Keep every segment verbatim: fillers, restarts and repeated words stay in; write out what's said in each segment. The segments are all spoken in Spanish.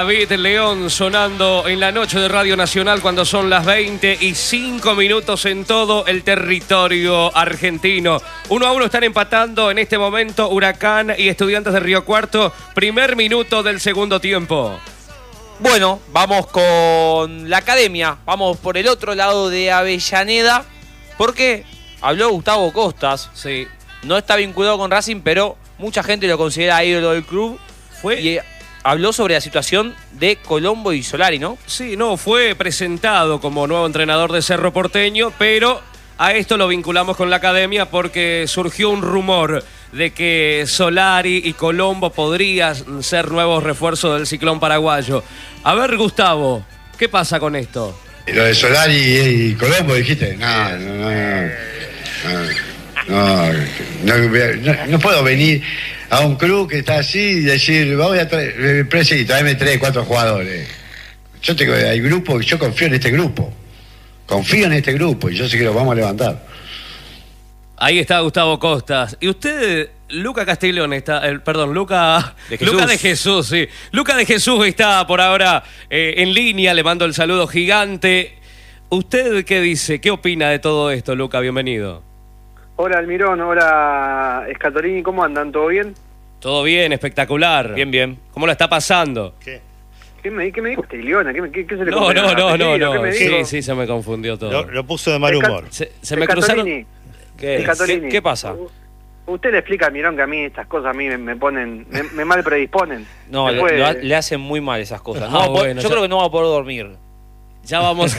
David León sonando en la noche de Radio Nacional cuando son las veinte y cinco minutos en todo el territorio argentino. Uno a uno están empatando en este momento Huracán y Estudiantes de Río Cuarto. Primer minuto del segundo tiempo. Bueno, vamos con la academia. Vamos por el otro lado de Avellaneda. Porque habló Gustavo Costas. Sí. No está vinculado con Racing, pero mucha gente lo considera ídolo del club. Fue... Y habló sobre la situación de Colombo y Solari, ¿no? Sí, no, fue presentado como nuevo entrenador de Cerro Porteño, pero a esto lo vinculamos con la academia porque surgió un rumor de que Solari y Colombo podrían ser nuevos refuerzos del ciclón paraguayo. A ver, Gustavo, ¿qué pasa con esto? Lo de Solari y Colombo, dijiste. No, no, no. No, no, no, no puedo venir a un club que está así y decir, voy a traer, y traerme tres, cuatro jugadores. Yo tengo, hay grupo, yo confío en este grupo. Confío en este grupo y yo sé que lo vamos a levantar. Ahí está Gustavo Costas. Y usted, Luca Castiglione, está, eh, perdón, Luca de Jesús. Luca de Jesús, sí. Luca de Jesús está por ahora eh, en línea, le mando el saludo gigante. ¿Usted qué dice? ¿Qué opina de todo esto, Luca? Bienvenido. Hola Almirón, hola Scatolini, ¿cómo andan? ¿Todo bien? Todo bien, espectacular. Bien, bien. ¿Cómo la está pasando? ¿Qué? ¿Qué me, qué me dijo Castiglione? ¿Qué, qué, qué se le No, no, no, no, no. ¿Qué me Sí, dijo? sí, se me confundió todo. Lo, lo puso de mal humor. Se, se me cruzaron... ¿Qué, ¿Qué, ¿Qué pasa? Usted le explica a Almirón que a mí estas cosas a mí me, me ponen, me, me mal predisponen. No, Después... le, lo, le hacen muy mal esas cosas. Ah, No va a poder- bueno, yo ya- creo que no va a poder dormir. Ya vamos...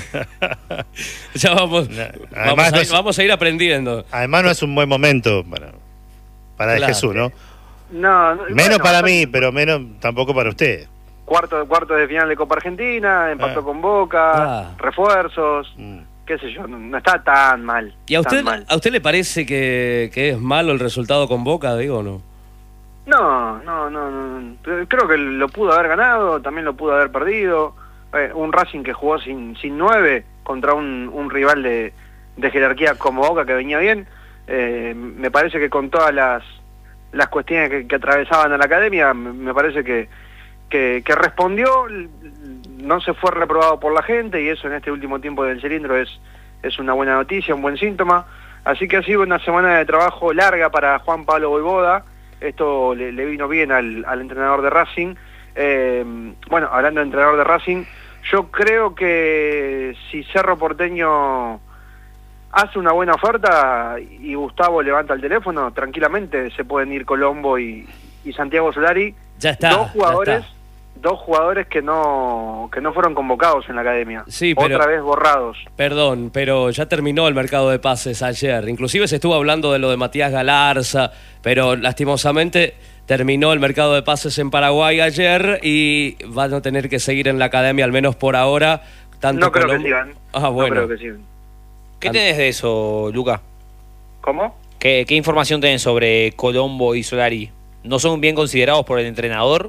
ya vamos... No, vamos, además a, no es- vamos a ir aprendiendo. Además no es un buen momento para, para Claro. Jesús, ¿no? No, no, Menos bueno, para está- mí, pero menos tampoco para usted. Cuarto, cuarto de final de Copa Argentina, empató Ah. con Boca, Ah. refuerzos, Mm. qué sé yo, no, no está tan mal. ¿Y a tan usted, mal. a usted le parece que, que es malo el resultado con Boca, digo, o no? No, no, no, no. Creo que lo pudo haber ganado, también lo pudo haber perdido. Eh, un Racing que jugó sin sin nueve contra un, un rival de, de jerarquía como Boca que venía bien. Eh, me parece que con todas las las cuestiones que, que atravesaban a la academia, me, me parece que, que, que respondió, no se fue reprobado por la gente y eso en este último tiempo del cilindro es, es una buena noticia, un buen síntoma. Así que ha sido una semana de trabajo larga para Juan Pablo Voivoda. Esto le, le vino bien al, al entrenador de Racing. Eh, bueno, hablando de entrenador de Racing, yo creo que si Cerro Porteño hace una buena oferta y Gustavo levanta el teléfono, tranquilamente se pueden ir Colombo y, y Santiago Solari. Ya está. Dos jugadores, ya está. dos jugadores que no que no fueron convocados en la academia. Sí, pero- Otra vez borrados. Perdón, pero ya terminó el mercado de pases ayer. Inclusive se estuvo hablando de lo de Matías Galarza, pero lastimosamente terminó el mercado de pases en Paraguay ayer y van a tener que seguir en la academia, al menos por ahora. Tanto No creo que Colombo- sigan. Ah, bueno. No creo que sigan. ¿Qué tenés de eso, Luca? ¿Cómo? ¿Qué, qué información tenés sobre Colombo y Solari? ¿No son bien considerados por el entrenador?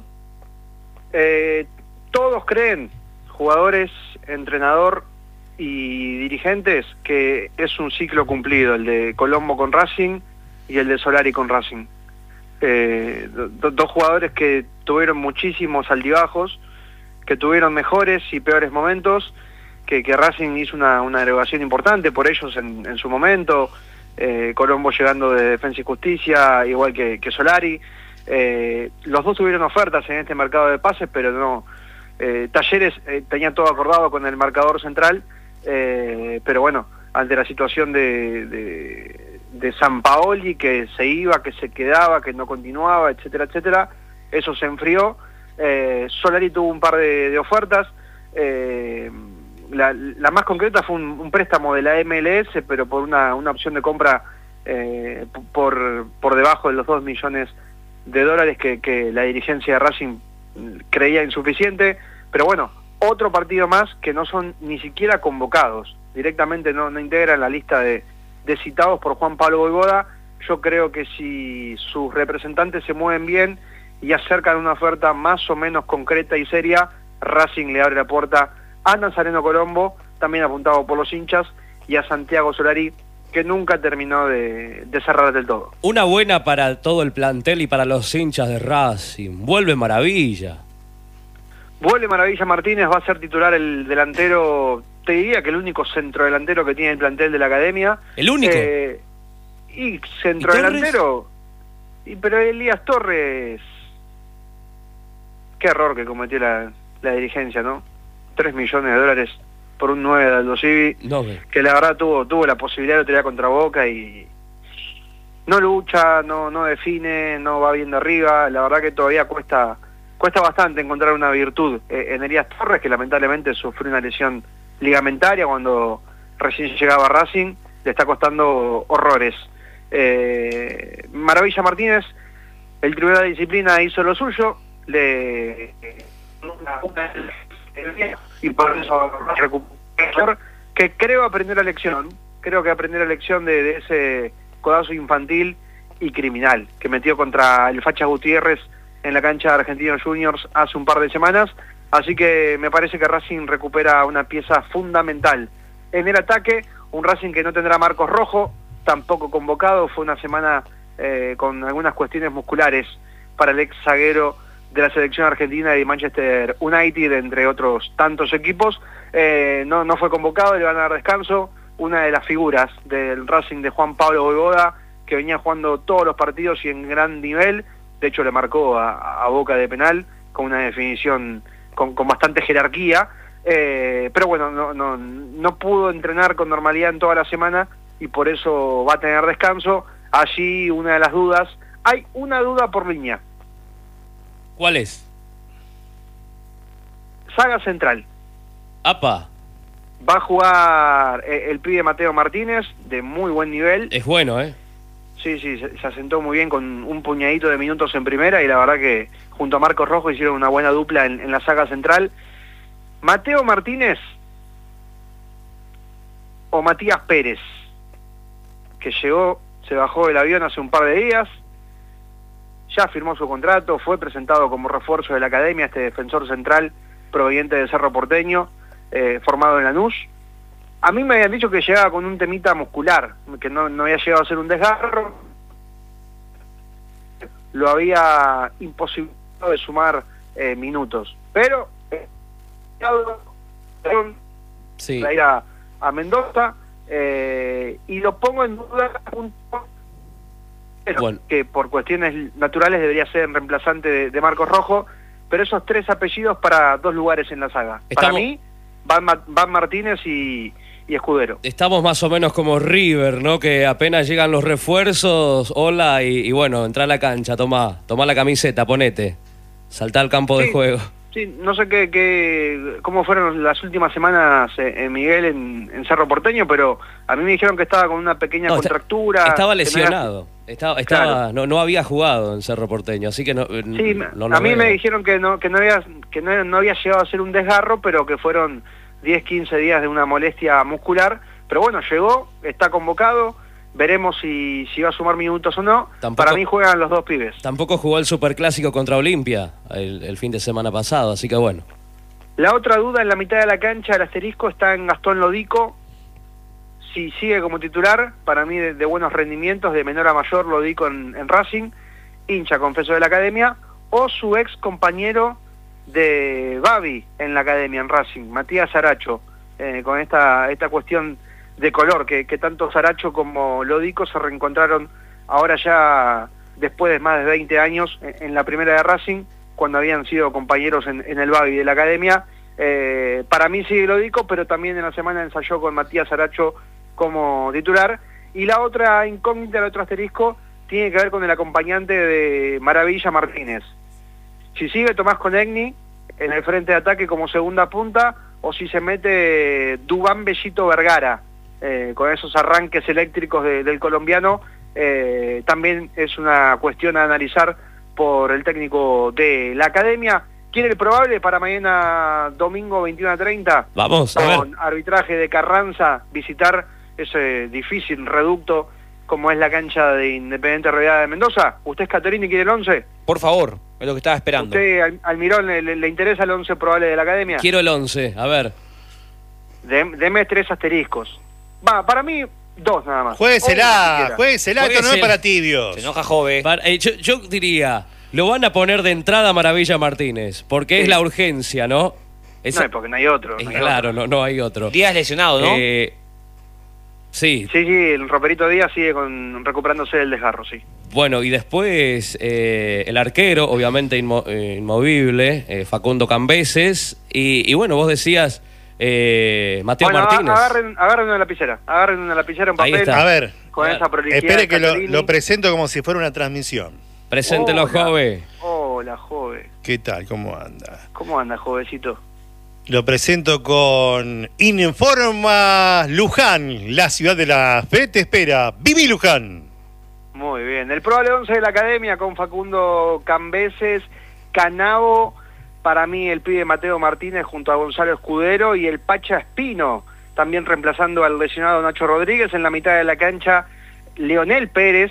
Eh, todos creen, jugadores, entrenador y dirigentes, que es un ciclo cumplido, el de Colombo con Racing y el de Solari con Racing. Eh, do- dos jugadores que tuvieron muchísimos altibajos, que tuvieron mejores y peores momentos, que, que Racing hizo una, una erogación importante por ellos en, en su momento, eh, Colombo llegando de Defensa y Justicia, igual que, que Solari. Eh, los dos tuvieron ofertas en este mercado de pases, pero no. Eh, Talleres eh, tenía todo acordado con el marcador central, eh, pero bueno, ante la situación de, de, de Sampaoli, que se iba, que se quedaba, que no continuaba, etcétera, etcétera, eso se enfrió. Eh, Solari tuvo un par de, de ofertas. Eh, la, la más concreta fue un, un préstamo de la M L S, pero por una, una opción de compra eh, por, por debajo de los dos millones de dólares que, que la dirigencia de Racing creía insuficiente. Pero bueno, otro partido más que no son ni siquiera convocados, directamente no, no integran la lista de, de citados por Juan Pablo Voivoda. Yo creo que si sus representantes se mueven bien y acercan una oferta más o menos concreta y seria, Racing le abre la puerta a Nazareno Colombo, también apuntado por los hinchas, y a Santiago Solari, que nunca terminó de, de cerrar del todo. Una buena para todo el plantel y para los hinchas de Racing. Vuelve Maravilla. Vuelve Maravilla Martínez, va a ser titular el delantero, te diría que el único centrodelantero que tiene el plantel de la academia. ¿El único? Eh, y centrodelantero. Y, pero Elías Torres, qué error que cometió la, la dirigencia, ¿no? Tres millones de dólares por un nueve de Aldo Civi, No, ve. que la verdad tuvo tuvo la posibilidad de tirar contra Boca y no lucha, no no define, no va bien de arriba. La verdad que todavía cuesta cuesta bastante encontrar una virtud eh, en Elías Torres, que lamentablemente sufrió una lesión ligamentaria cuando recién llegaba a Racing. Le está costando horrores. Eh, Maravilla Martínez, el Tribunal de Disciplina hizo lo suyo, le una, una, y por eso recuperar, que creo aprender la lección, creo que aprender la lección de, de ese codazo infantil y criminal que metió contra el Facha Gutiérrez en la cancha de Argentinos Juniors hace un par de semanas. Así que me parece que Racing recupera una pieza fundamental en el ataque, un Racing que no tendrá Marcos Rojo, tampoco convocado. Fue una semana eh, con algunas cuestiones musculares para el ex zaguero de la selección argentina y de Manchester United, entre otros tantos equipos. Eh, no, no fue convocado, le van a dar descanso. Una de las figuras del Racing de Juan Pablo Voivoda, que venía jugando todos los partidos y en gran nivel. De hecho le marcó a, a Boca de penal con una definición con, con bastante jerarquía. Eh, pero bueno, no, no, no pudo entrenar con normalidad en toda la semana y por eso va a tener descanso. Allí una de las dudas, hay una duda por línea. ¿Cuál es? Saga central. Apa, Va a jugar eh, el pibe Mateo Martínez, de muy buen nivel. es bueno, ¿eh? Sí, sí, se, se asentó muy bien con un puñadito de minutos en primera y la verdad que junto a Marcos Rojo hicieron una buena dupla en, en la saga central. Mateo Martínez o Matías Pérez, que llegó, se bajó del avión hace un par de días, ya firmó su contrato, fue presentado como refuerzo de la academia, este defensor central proveniente de Cerro Porteño, eh, formado en Lanús. A mí me habían dicho que llegaba con un temita muscular, que no, no había llegado a ser un desgarro, lo había imposibilitado de sumar eh, minutos, pero eh, Sí. para ir a, a Mendoza, eh, y lo pongo en duda junto, pero, Bueno. que por cuestiones naturales debería ser en reemplazante de, de Marcos Rojo, pero esos tres apellidos para dos lugares en la saga. Para Estamos- mí, Van, Ma- Van Martínez y, y Escudero. Estamos más o menos como River, ¿no? Que apenas llegan los refuerzos, hola, y, y bueno, entra a la cancha, toma, toma la camiseta, ponete. Saltá al campo de Sí. juego. Sí, no sé qué, qué, cómo fueron las últimas semanas, eh, en Miguel, en, en Cerro Porteño, pero a mí me dijeron que estaba con una pequeña No, está- contractura. Estaba que no era- lesionado. Estaba, estaba, Claro. no, no había jugado en Cerro Porteño, así que no. Sí, no lo a mí veo. me dijeron que no que no había que no, no había llegado a ser un desgarro, pero que fueron diez, quince días de una molestia muscular. Pero bueno, llegó, está convocado, veremos si, si va a sumar minutos o no. Tampoco- Para mí juegan los dos pibes. Tampoco jugó el Superclásico contra Olimpia el, el fin de semana pasado, así que bueno. La otra duda en la mitad de la cancha, el asterisco, está en Gastón Lodico. Si sigue como titular, para mí de, de buenos rendimientos, de menor a mayor, Lodico en, en Racing, hincha confeso de la academia, o su ex compañero de Babi en la academia, en Racing, Matías Saracho, eh, con esta esta cuestión de color, que, que tanto Saracho como Lodico se reencontraron ahora ya después de más de veinte años en, en la primera de Racing, cuando habían sido compañeros en, en el Babi de la academia. Eh, para mí sigue Lodico, pero también en la semana ensayó con Matías Saracho como titular. Y la otra incógnita, el otro asterisco, tiene que ver con el acompañante de Maravilla Martínez. Si sigue Tomás Conegni en el frente de ataque como segunda punta, o si se mete Dubán Bellito Vergara, eh, con esos arranques eléctricos de, del colombiano, eh, también es una cuestión a analizar por el técnico de la academia. ¿Quiere el probable para mañana domingo veintiuno a treinta? Vamos, a ver. Con arbitraje de Carranza, visitar ese difícil reducto como es la cancha de Independiente Realidad de Mendoza. ¿Usted, Caterini, quiere el once? Por favor, es lo que estaba esperando. ¿Usted, Al- Almirón, le, le- le interesa el once probable de la academia? Quiero el once, a ver. Dem- Deme tres asteriscos. Va, para mí, dos nada más. O uno Juéguesela, siquiera. juéguesela, esto no es Juéguesela. para tibios. Se enoja Jove. Para- eh, yo, yo diría lo van a poner de entrada a Maravilla Martínez, porque Sí. es la urgencia, ¿no? Es, No, porque no hay otro. es no hay claro, otro. no, no hay otro. Díaz lesionado, ¿no? Eh, sí, Sí, sí, el Roperito Díaz sigue con, recuperándose del desgarro, sí. bueno, y después eh, el arquero, obviamente inmo- eh, inmovible, eh, Facundo Cambeses, y, y bueno, vos decías eh, Mateo Bueno, a- Martínez. agarren, agarren una lapicera, agarren una lapicera, un Ahí papel. está. A ver, Con esa prolijidad. espere que lo, Scatolini. lo presento como si fuera una transmisión. Preséntelo, Hola. joven. Hola, joven. ¿Qué tal? ¿Cómo anda? ¿Cómo anda, jovencito? Lo presento con Informa Luján, la ciudad de la fe te espera. ¡Viví Luján! Muy bien. El probable once de la academia con Facundo Cambeses, Canavo, para mí el pibe Mateo Martínez junto a Gonzalo Escudero y el Pacha Espino, también reemplazando al lesionado Nacho Rodríguez. En la mitad de la cancha, Leonel Pérez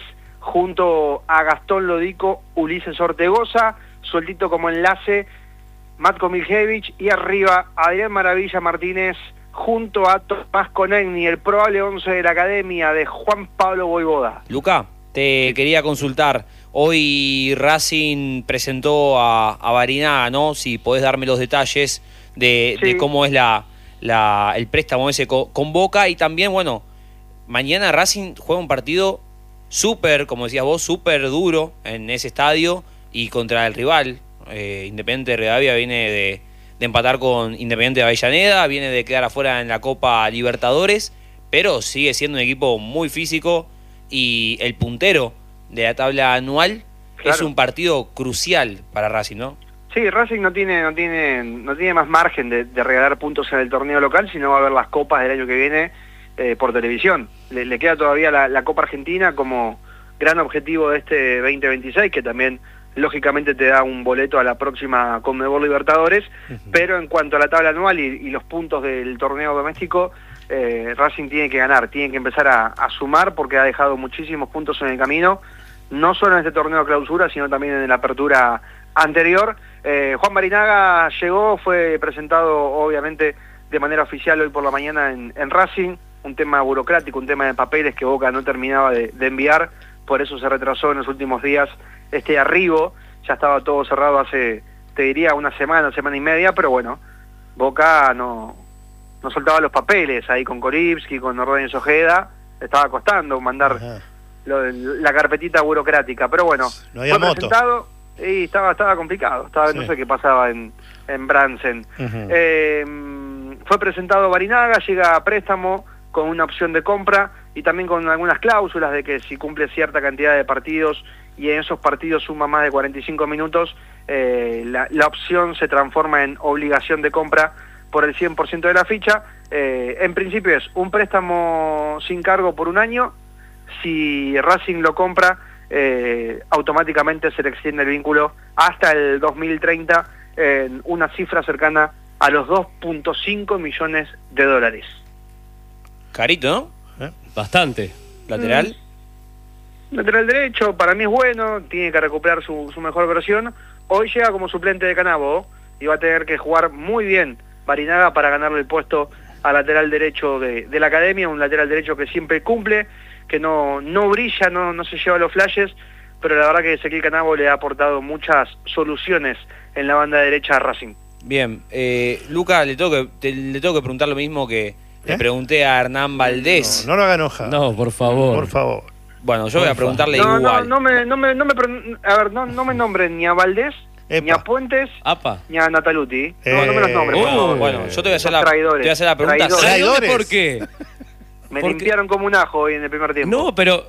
junto a Gastón Lodico, Ulises Ortegoza, sueltito como enlace, Matko Miljevic, y arriba Adrián Maravilla Martínez junto a Tomás Conegni, el probable once de la academia de Juan Pablo Voivoda. Luca, te quería consultar. Hoy Racing presentó a, a Barinaga, ¿no? Si podés darme los detalles de, Sí. de cómo es la, la, el préstamo ese co- con Boca. Y también, bueno, mañana Racing juega un partido súper, como decías vos, súper duro en ese estadio y contra el rival. Eh, Independiente de Rivadavia viene de, de empatar con Independiente de Avellaneda, viene de quedar afuera en la Copa Libertadores, pero sigue siendo un equipo muy físico y el puntero de la tabla anual. Claro. Es un partido crucial para Racing, ¿no? Sí, Racing no tiene no tiene no tiene más margen de, de regalar puntos en el torneo local, sino va a ver las copas del año que viene eh, por televisión. Le, le queda todavía la, la Copa Argentina como gran objetivo de este veinte veintiséis, que también lógicamente te da un boleto a la próxima Conmebol Libertadores, uh-huh. Pero en cuanto a la tabla anual y, y los puntos del torneo doméstico, eh, Racing tiene que ganar, tiene que empezar a, a sumar, porque ha dejado muchísimos puntos en el camino, no solo en este torneo de clausura, sino también en la apertura anterior. Eh, Juan Barinaga llegó, fue presentado obviamente de manera oficial hoy por la mañana en, en Racing, un tema burocrático, un tema de papeles que Boca no terminaba de, de enviar, por eso se retrasó en los últimos días este arribo. Ya estaba todo cerrado hace, te diría, una semana, semana y media, pero bueno, Boca no, no soltaba los papeles ahí con Koripski, con Ordóñez Ojeda, estaba costando mandar lo, la carpetita burocrática, pero bueno, no había fue moto. presentado y estaba, estaba complicado, estaba, Sí. no sé qué pasaba en, en Bransen. Uh-huh. Eh, fue presentado Barinaga, llega a préstamo con una opción de compra y también con algunas cláusulas de que si cumple cierta cantidad de partidos y en esos partidos suma más de cuarenta y cinco minutos, eh, la, la opción se transforma en obligación de compra por el cien por ciento de la ficha. Eh, en principio es un préstamo sin cargo por un año. Si Racing lo compra, eh, automáticamente se le extiende el vínculo hasta el dos mil treinta en una cifra cercana a los dos punto cinco millones de dólares. Carito, ¿no? ¿Eh? Bastante. Lateral. Mm. Lateral derecho, para mí es bueno, tiene que recuperar su, su mejor versión. Hoy llega como suplente de Canavo y va a tener que jugar muy bien Barinaga para ganarle el puesto al lateral derecho de, de la academia, un lateral derecho que siempre cumple, que no, no brilla, no, no se lleva los flashes, pero la verdad que Ezequiel Canavo le ha aportado muchas soluciones en la banda derecha a Racing. Bien, eh, Luca, le tengo, que, te, le tengo que preguntar lo mismo que ¿Eh? le pregunté a Hernán Valdés. No, no lo haga enojar. No, por favor. Por favor. Bueno, yo voy a Porfa. preguntarle No, no, igual. no me, no me, no me, pro- a ver, no, no me nombren ni a Valdés, Epa. ni a Puentes, Apa. ni a Nataluti. No, no me los Eh, nombres, por uh, favor. Bueno, yo te voy a hacer la, Sos traidores, te voy a hacer la pregunta. traidores. ¿Traidores? ¿Por qué? Me porque- limpiaron como un ajo hoy en el primer tiempo. No, pero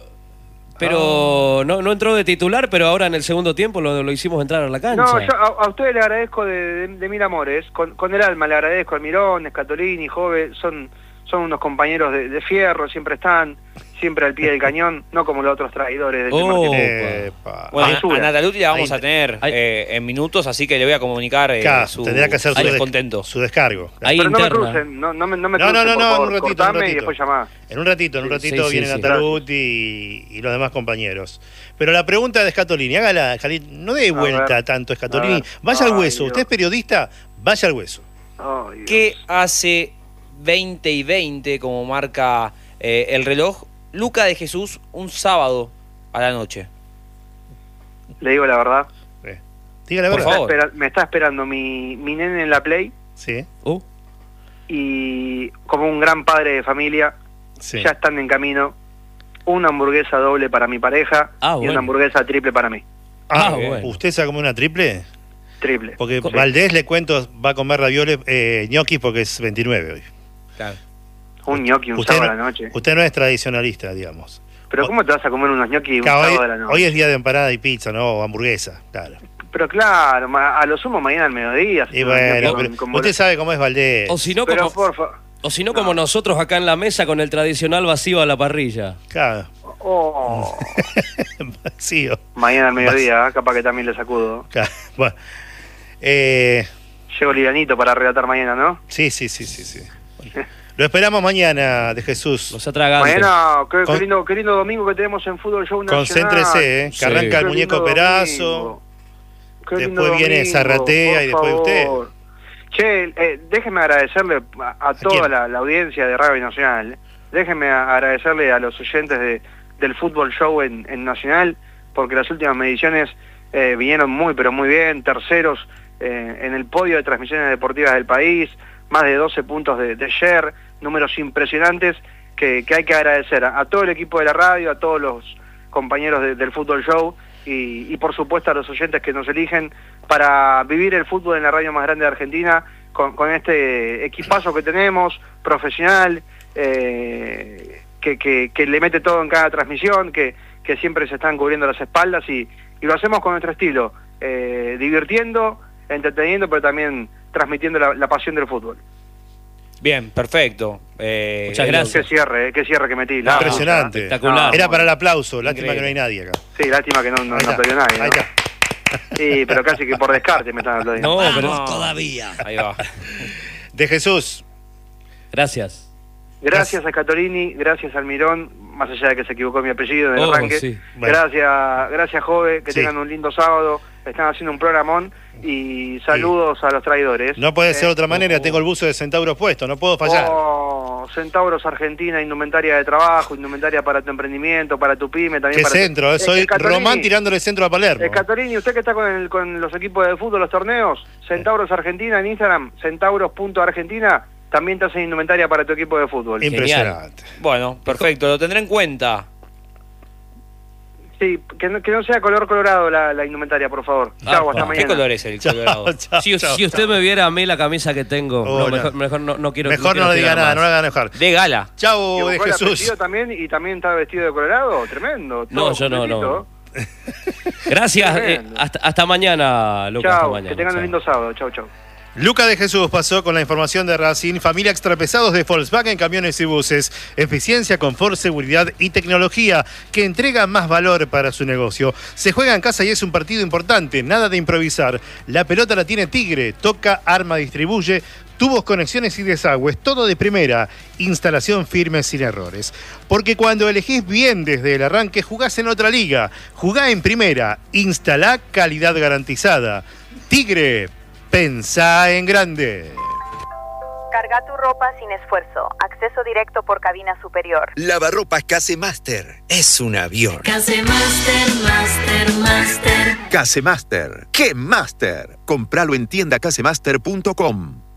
pero no, no entró de titular, pero ahora en el segundo tiempo lo, lo hicimos entrar a la cancha. No, yo a, a ustedes le agradezco de, de, de mil amores, con, con el alma le agradezco, Almirón, Scatolini, Jove, son, son unos compañeros de, de fierro, siempre están, siempre al pie del cañón, no como los otros traidores del primer Oh. tiempo. Epa. Bueno, a, Basura. a Nataluti la vamos Ahí- a tener ahí- eh, en minutos, así que le voy a comunicar eh, Acá, su, tendría que hacer su su, des- descontento. su descargo. Ahí Pero no me interna. crucen, no, no me, no me No, crucen, no, no, por no, favor, un ratito, un cortame ratito. y después llamá. En un ratito, en un Sí, ratito sí, viene sí. Nataluti y, y los demás compañeros. Pero la pregunta de Scatolini, hágala, Jalil, no dé A vuelta ver. tanto A Scatolini, ver. vaya al Ay, hueso. Dios. Usted es periodista, vaya al hueso. Ay, Dios. ¿Qué hace veinte y veinte, como marca eh, el reloj, Luca de Jesús un sábado a la noche? Le digo la verdad, Sí. Diga la Por verdad. favor. Espera- me está esperando mi, mi nene en la Play Sí, Uh, y como un gran padre de familia, sí. ya están en camino una hamburguesa doble para mi pareja Ah, y bueno. una hamburguesa triple para mí. Ah, Ah, bueno. ¿usted se va a comer una triple? Triple. Porque Co- Valdés, le cuento, va a comer ravioles, eh, ñoquis porque es veintinueve hoy. Claro. Un gnocchi un Usted sábado no, a la noche. usted no es tradicionalista, digamos. Pero ¿cómo te vas a comer unos gnocchi un Claro, sábado hoy, a la noche? hoy es día de empanada y pizza, ¿no? O hamburguesa, claro. Pero claro, ma- a lo sumo mañana al mediodía. Y unos gnocchi bueno, con- pero con usted bola- sabe cómo es Valdés. o si no, Pero como, por favor. o si no, como nosotros acá en la mesa con el tradicional vacío a la parrilla. Claro, Oh, vacío. mañana al mediodía, capaz que también le sacudo. Claro, bueno. Eh, Llego livianito para relatar mañana, ¿no? sí, sí, sí, sí, sí. Bueno, lo esperamos mañana, de Jesús. Los atragantes. Mañana, qué, qué Con- lindo, qué lindo domingo que tenemos en Fútbol Show Nacional. Concéntrese, ¿eh? Que Sí. arranca el Qué muñeco lindo Perazo. domingo. Qué Después lindo viene domingo, Zarratea por y después usted. favor. Che, eh, déjeme agradecerle a, a toda quién? la, la audiencia de Radio Nacional. Déjeme a- agradecerle a los oyentes de, del Fútbol Show en, en Nacional, porque las últimas mediciones eh, vinieron muy, pero muy bien. Terceros eh, en el podio de transmisiones deportivas del país, más de doce puntos de, de share, números impresionantes que, que hay que agradecer a, a todo el equipo de la radio, a todos los compañeros de- del Fútbol Show y, y por supuesto a los oyentes que nos eligen para vivir el fútbol en la radio más grande de Argentina con, con este equipazo que tenemos, profesional, eh, que, que, que le mete todo en cada transmisión, que, que siempre se están cubriendo las espaldas y, y lo hacemos con nuestro estilo, eh, divirtiendo, entreteniendo, pero también transmitiendo la, la pasión del fútbol. Bien, perfecto. Eh, Muchas es gracias. Qué cierre, eh, qué cierre que metí. La Impresionante. espectacular. Era para el aplauso, lástima Increíble. que no hay nadie acá. Sí, lástima que no, no, Ahí no está. aplaudió nadie, Ahí ¿no? está. Sí, pero casi que por descarte me están aplaudiendo. No, pero lo- todavía. Ahí va. De Jesús. gracias. Gracias a Scatolini, gracias al Mirón, más allá de que se equivocó mi apellido en el Oh, arranque. sí. Bueno. Gracias, gracias Jove, que Sí. tengan un lindo sábado, están haciendo un programón y saludos a los traidores. No puede ser Eh, de otra manera, oh. tengo el buzo de Centauros puesto, no puedo fallar. Oh, Centauros Argentina, indumentaria de trabajo, indumentaria para tu emprendimiento, para tu pyme, también ¿Qué para tu- centro? Eh, Soy Scatolini, Román tirándole centro a Palermo. Scatolini, usted que está con, el- con los equipos de fútbol, los torneos, Centauros Argentina en Instagram, centauros punto argentina, también te hacen indumentaria para tu equipo de fútbol. Impresionante. Bueno, perfecto, lo tendré en cuenta. Sí, que no, que no sea color colorado la, la indumentaria, por favor. Chau, hasta Ah, mañana. ¿Qué color es el Chao, colorado? chao, Si, chao, si usted chao. me viera a mí la camisa que tengo, Oh, no, no. mejor, mejor no, no quiero Mejor quiero no le diga tirar nada, más. no lo hagan enojar. De gala. ¿Y Chau, de buscó el Jesús. apellido también y también está vestido de colorado? Tremendo. No, todo yo no, completito. Gracias. eh, Tremendo. hasta, hasta mañana, Lucas. hasta Chau, mañana. que tengan Chau. un lindo sábado. Chau, chau. Luca de Jesús pasó con la información de Racing. Familia extrapesados de Volkswagen, camiones y buses. Eficiencia, confort, seguridad y tecnología que entrega más valor para su negocio. Se juega en casa y es un partido importante. Nada de improvisar. La pelota la tiene Tigre. Toca, arma, distribuye. Tubos, conexiones y desagües. Todo de primera. Instalación firme sin errores. Porque cuando elegís bien desde el arranque, jugás en otra liga. Jugá en primera. Instalá calidad garantizada. Tigre. Pensá en grande. Carga tu ropa sin esfuerzo. Acceso directo por cabina superior. Lavarropas Casemaster es un avión. Casemaster, Master, Master. Casemaster. ¡Qué Master! Compralo en tienda casemaster punto com.